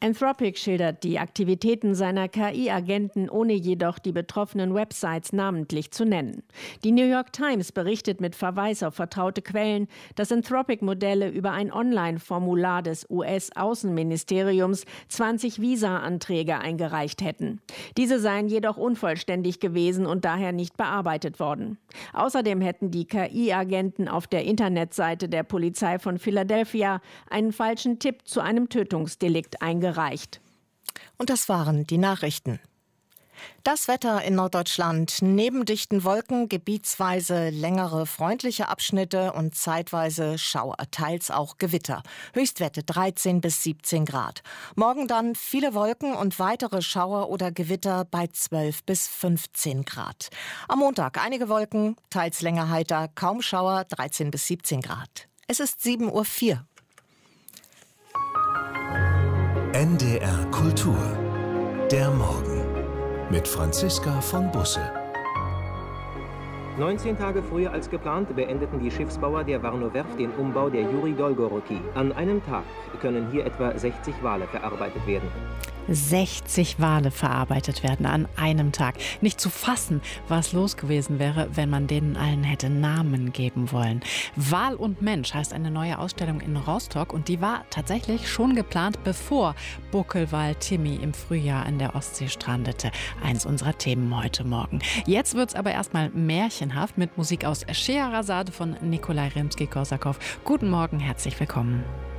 Anthropic schildert die Aktivitäten seiner KI-Agenten, ohne jedoch die betroffenen Websites namentlich zu nennen. Die New York Times berichtet mit Verweis auf vertraute Quellen, dass Anthropic-Modelle über ein Online-Formular des US-Außenministeriums 20 Visa-Anträge eingereicht hätten. Diese seien jedoch unvollständig gewesen und daher nicht bearbeitet worden. Außerdem hätten die KI-Agenten auf der Internetseite der Polizei von Philadelphia einen falschen Tipp zu einem Tötungsdelikt eingereicht. Und das waren die Nachrichten. Das Wetter in Norddeutschland: neben dichten Wolken gebietsweise längere freundliche Abschnitte und zeitweise Schauer, teils auch Gewitter. Höchstwerte 13 bis 17 Grad. Morgen dann viele Wolken und weitere Schauer oder Gewitter bei 12 bis 15 Grad. Am Montag einige Wolken, teils länger heiter, kaum Schauer, 13 bis 17 Grad. Es ist 7:04 Uhr. NDR Kultur. Der Morgen. Mit Franziska von Busse. 19 Tage früher als geplant beendeten die Schiffsbauer der Warnow-Werft den Umbau der Juri Dolgoroki. An einem Tag können hier etwa 60 Wale verarbeitet werden. 60 Wale verarbeitet werden an einem Tag. Nicht zu fassen, was los gewesen wäre, wenn man denen allen hätte Namen geben wollen. Wal und Mensch heißt eine neue Ausstellung in Rostock und die war tatsächlich schon geplant, bevor Buckelwal Timmy im Frühjahr an der Ostsee strandete. Eins unserer Themen heute Morgen. Jetzt wird's aber erstmal märchenhaft mit Musik aus Scheherazade von Nikolai Rimski-Korsakow. Guten Morgen, herzlich willkommen.